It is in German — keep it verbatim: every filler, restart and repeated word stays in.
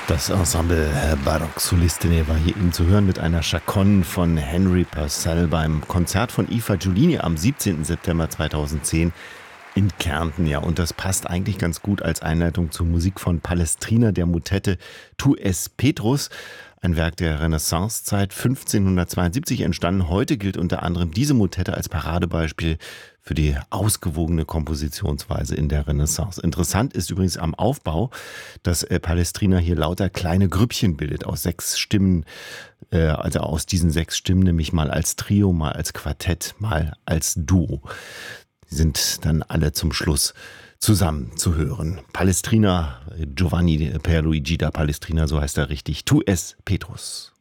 Das Ensemble Baroque Solistine war hier eben zu hören mit einer Chaconne von Henry Purcell beim Konzert von I Fagiolini am siebzehnten September zweitausendzehn in Kärnten. Ja, und das passt eigentlich ganz gut als Einleitung zur Musik von Palestrina, der Motette Tu es Petrus. Ein Werk der Renaissancezeit, fünfzehnhundertzweiundsiebzig entstanden. Heute gilt unter anderem diese Motette als Paradebeispiel für die ausgewogene Kompositionsweise in der Renaissance. Interessant ist übrigens am Aufbau, dass äh, Palestrina hier lauter kleine Grüppchen bildet aus sechs Stimmen, äh, also aus diesen sechs Stimmen, nämlich mal als Trio, mal als Quartett, mal als Duo. Die sind dann alle zum Schluss zusammen zu hören. Palestrina, Giovanni Pierluigi da Palestrina, so heißt er richtig. Tu es Petrus.